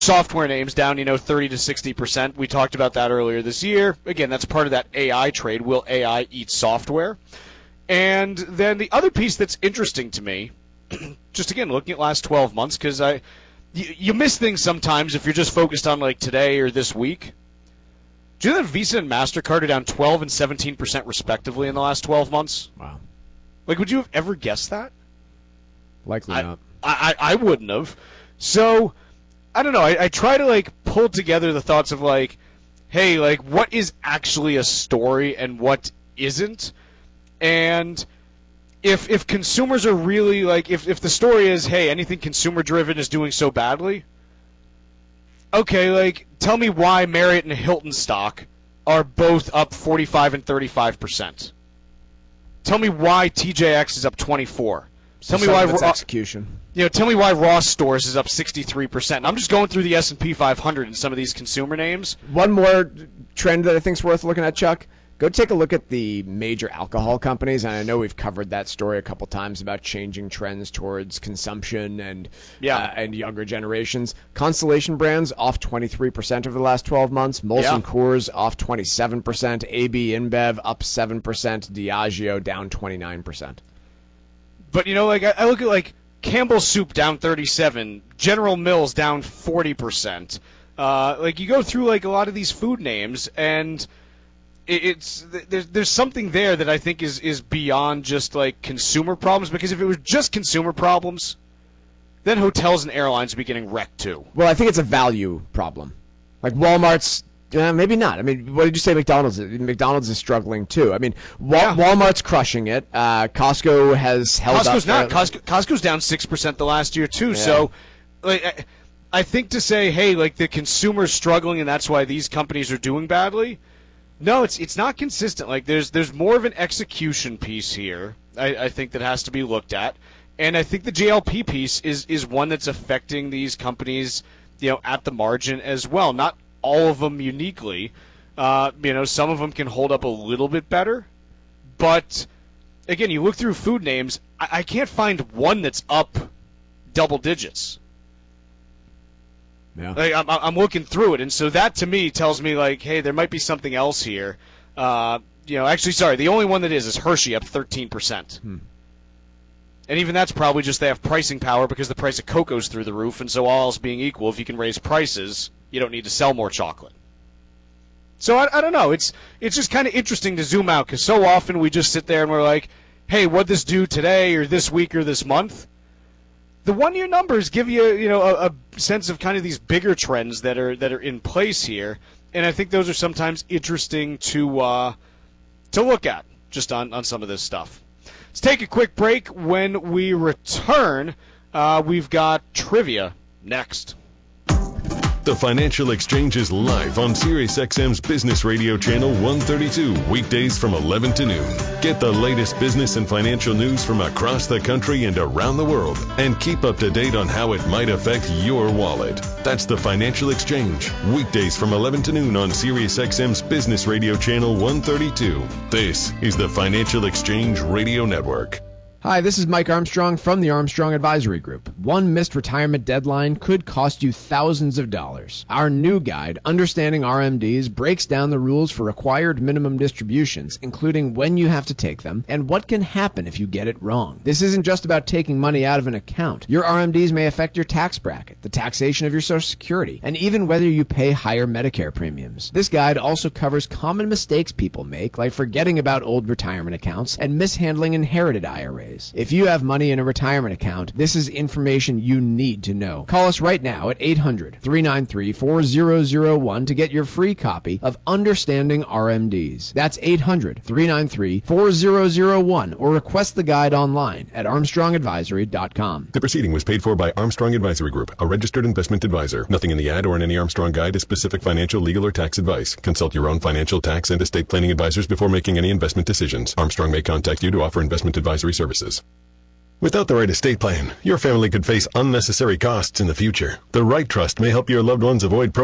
software names down, 30 to 60%. We talked about that earlier this year. Again, that's part of that AI trade. Will AI eat software? And then the other piece that's interesting to me, just again looking at last 12 months, because you miss things sometimes if you're just focused on like today or this week. Do you know that Visa and MasterCard are down 12 and 17% respectively in the last 12 months? Wow. Like, would you have ever guessed that? Likely not. I wouldn't have. So, I don't know. I try to, like, pull together the thoughts of, like, hey, like, what is actually a story and what isn't? And if consumers are really, like, if the story is, hey, anything consumer-driven is doing so badly, okay, like, tell me why Marriott and Hilton stock are both up 45 and 35%. Tell me why TJX is up 24. Tell me why execution. Tell me why Ross Stores is up 63%. And I'm just going through the S&P 500 and some of these consumer names. One more trend that I think is worth looking at, Chuck. Go take a look at the major alcohol companies, and I know we've covered that story a couple times about changing trends towards consumption and younger generations. Constellation Brands off 23% over the last 12 months. Molson Coors off 27%. AB InBev up 7%. Diageo down 29%. But I look at like Campbell's Soup down 37%, General Mills down 40%. Like you go through like a lot of these food names and. There's something there that I think is beyond just like consumer problems, because if it was just consumer problems, then hotels and airlines would be getting wrecked too. Well, I think it's a value problem. Like Walmart's, maybe not. I mean, what did you say McDonald's is? McDonald's is struggling too. I mean, Walmart's crushing it. Costco has held Costco's up. Costco's down 6% the last year too. Yeah. So, like, I think to say, hey, like the consumer's struggling and that's why these companies are doing badly. No, it's not consistent. Like there's more of an execution piece here, I think, that has to be looked at. And I think the JLP piece is one that's affecting these companies, at the margin as well. Not all of them uniquely. Some of them can hold up a little bit better. But again, you look through food names, I can't find one that's up double digits. Yeah. Like, I'm looking through it, and so that to me tells me like, hey, there might be something else here. Actually, sorry, the only one that is Hershey up 13%. And even that's probably just they have pricing power because the price of cocoa's through the roof, and so all else being equal, if you can raise prices, you don't need to sell more chocolate. So I don't know. It's just kind of interesting to zoom out, because so often we just sit there and we're like, hey, what'd this do today or this week or this month? The one-year numbers give you, a sense of kind of these bigger trends that are in place here, and I think those are sometimes interesting to look at just on some of this stuff. Let's take a quick break. When we return, we've got trivia next. The Financial Exchange is live on SiriusXM's Business Radio Channel 132, weekdays from 11 to noon. Get the latest business and financial news from across the country and around the world, and keep up to date on how it might affect your wallet. That's the Financial Exchange, weekdays from 11 to noon on SiriusXM's Business Radio Channel 132. This is the Financial Exchange Radio Network. Hi, this is Mike Armstrong from the Armstrong Advisory Group. One missed retirement deadline could cost you thousands of dollars. Our new guide, Understanding RMDs, breaks down the rules for required minimum distributions, including when you have to take them and what can happen if you get it wrong. This isn't just about taking money out of an account. Your RMDs may affect your tax bracket, the taxation of your Social Security, and even whether you pay higher Medicare premiums. This guide also covers common mistakes people make, like forgetting about old retirement accounts and mishandling inherited IRAs. If you have money in a retirement account, this is information you need to know. Call us right now at 800-393-4001 to get your free copy of Understanding RMDs. That's 800-393-4001, or request the guide online at armstrongadvisory.com. The proceeding was paid for by Armstrong Advisory Group, a registered investment advisor. Nothing in the ad or in any Armstrong guide is specific financial, legal, or tax advice. Consult your own financial, tax, and estate planning advisors before making any investment decisions. Armstrong may contact you to offer investment advisory services. Without the right estate plan, your family could face unnecessary costs in the future. The right trust may help your loved ones avoid